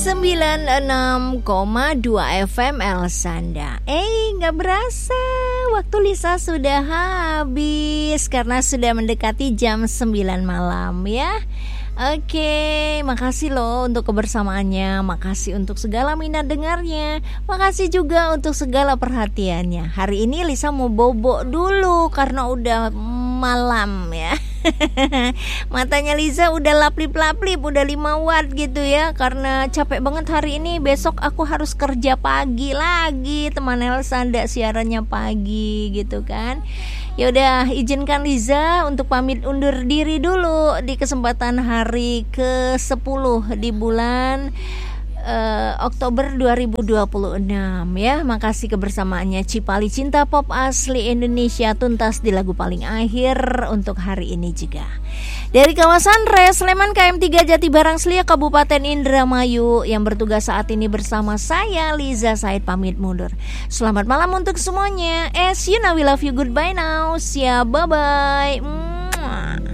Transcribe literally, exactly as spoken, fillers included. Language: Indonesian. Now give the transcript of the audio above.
sembilan puluh enam koma dua F M El Sanda. Eh, gak berasa waktu Lisa sudah habis karena sudah mendekati jam sembilan malam ya. Oke, makasih loh untuk kebersamaannya. Makasih untuk segala minat dengarnya. Makasih juga untuk segala perhatiannya. Hari ini Lisa mau bobo dulu karena udah malam ya. Matanya Liza udah laplip-laplip, udah lima watt gitu ya. Karena capek banget hari ini. Besok aku harus kerja pagi lagi. Teman Elsa ndak siarannya pagi gitu kan. Ya udah, izinkan Liza untuk pamit undur diri dulu di kesempatan hari ke sepuluh di bulan Uh, Oktober dua ribu dua puluh enam ya. Makasih kebersamaannya. Cipali Cinta Pop asli Indonesia tuntas di lagu paling akhir untuk hari ini juga. Dari kawasan Res Sleman K M tiga Jati Barang Selia Kabupaten Indramayu yang bertugas saat ini bersama saya Liza Said pamit mundur. Selamat malam untuk semuanya. As you know we love you, goodbye now. Sia, bye bye.